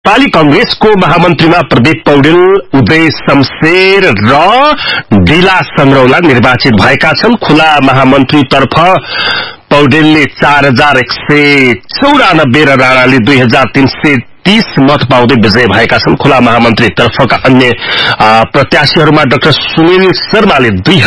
नेपाली कंग्रेसको महामन्त्रीमा प्रदीप पौडेल, उदय शमशेर र ढिला संग्रौला निर्वाचित भएका छन्। खुला महामन्त्रीतर्फ पौडेलले 4194 र राणाले 2330 मत पाउँदै विजय भएका छन्। खुला महामन्त्रीतर्फका अन्य प्रत्याशीहरूमा डाक्टर सुनिल शर्माले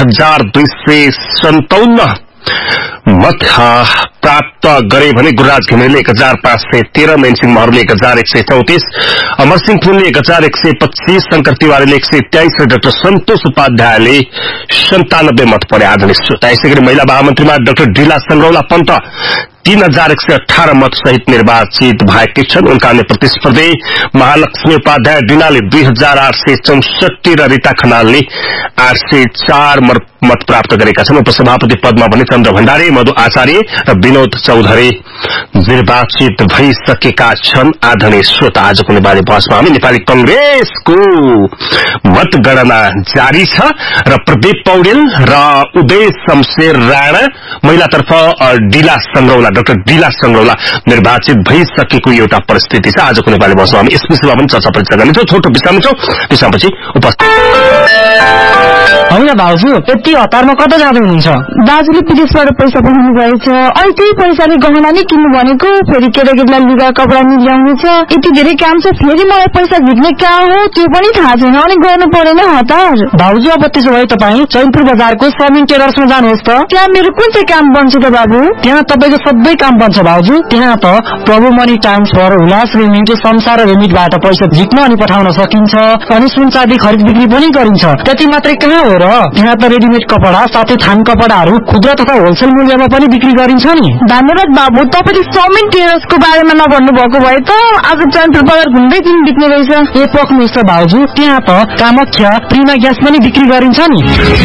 2257 मत प्राप्त गरे भने गुरुराज घिमिरेले 1513, मेनसिंह महरुले 1134, अमरसिंह पुनले 1125, शंकर तिवारीले 123 र डाक्टर सन्तोष उपाध्यायले 97 मत परे आधुनिक श्रोता। यसैगरी महिला महामन्त्रीमा डाक्टर ढिला संग्रौला पन्त 3118 मत सहित निर्वाचित भएकी छन्। उनका अन्य प्रतिस्पर्धी महालक्ष्मी उपाध्याय डिनाले 2864 र रीता खनालले 804 मत प्राप्त गरेका छन्। उपसभापति पदमा भने चन्द्र भण्डारी, मधु आचार्य र विनोद चौधरी निर्वाचित भइसकेका छन्। आदरणीय श्रोता, आजको नेपाली बहसमा हामी नेपाली कंग्रेसको मतगणना जारी छ र प्रदीप पौडेल र उदय शमशेर राणा, महिलातर्फ डाक्टर ढिला संग्रौला निर्वाचित भइसकेको एउटा परिस्थिति छ। आजको नेपाली बहसमा हामी यस विषयमा पनि चर्चा परिचय गर्नेछौँ। छोटो विश्रामपछि उपस्थित होइन भाउजू, यति हतारमा कता जाँदै हुनुहुन्छ? दाजुले विदेशबाट पैसा पठाउनु भएछ, अनि त्यही पैसाले गहना नै किन्नु भनेको, फेरि केटाकेटीलाई लुगा कपडा नि ल्याउनु छ, यति धेरै काम छ, फेरि मलाई पैसा झिक्ने कहाँ हो त्यो पनि थाहा छैन, अनि गर्नु परेन हतार। भाउजू, अब त्यसो भए तपाईँ चैनपुर बजारको समिन टेलर्समा जानुहोस् त। त्यहाँ मेरो कुन चाहिँ काम बन्छ त बाबु? त्यहाँ तपाईँको सबै काम बन्छ भाउजू। त्यहाँ त प्रभु मनी ट्रान्सफर, उल्लास रेमिट, संसार रेमिटबाट पैसा झिक्न अनि पठाउन सकिन्छ, अनि सुन चाँदी खरिद बिक्री पनि गरिन्छ। त्यति मात्रै कहाँ हो र, त्यहाँ त रेडिमेड कपडा साथै थान कपडाहरू खुद्रा तथा होलसेल मूल्यमा पनि बिक्री गरिन्छ नि। धन्यवाद बाबु, तपाईँले समिन टेलर्सको बारेमा नभन्नु भएको भए त आज चैनपुर बजार घुम्दै दिन बिक्ने रहेछ। ए पक्नुहोस् त भाउजू, त्यहाँ त कामाख्या प्रिमा ग्यास पनि बिक्री गरिन्छ नि।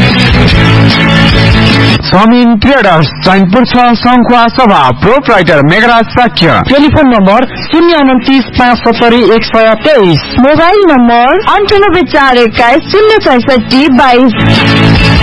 समिन ट्रेडर्स चैनपुर 6 सङ्खुवा सभा, proprietor Meghraj Shakya. Telephone number 029 570 123, mobile number 98 421 066 22।